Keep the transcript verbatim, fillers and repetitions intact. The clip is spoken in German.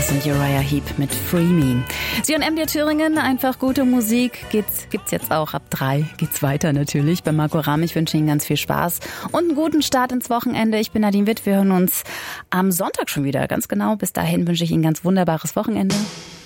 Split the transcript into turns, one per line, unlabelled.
Davis und Uriah Heep mit Free Me. Sie und M D Thüringen, einfach gute Musik, geht's, gibt's jetzt auch ab drei. Geht's weiter natürlich bei Marco Ramm. Ich wünsche Ihnen ganz viel Spaß und einen guten Start ins Wochenende. Ich bin Nadine Witt. Wir hören uns am Sonntag schon wieder. Ganz genau. Bis dahin wünsche ich Ihnen ein ganz wunderbares Wochenende.